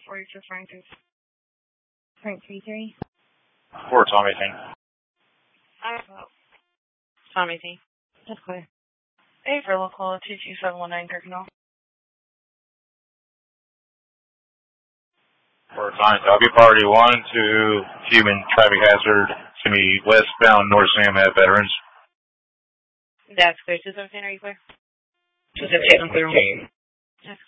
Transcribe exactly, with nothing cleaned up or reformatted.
for you for Frank is Frank three three. For Tom eighteen. I have Tom eighteen. That's clear. A for local two two seven one nine Kirkendall. For Tom, I'll priority one to human traffic hazard to me westbound North Sam at Veterans. That's clear. two seventeen, are you clear? two seventeen, I'm clear.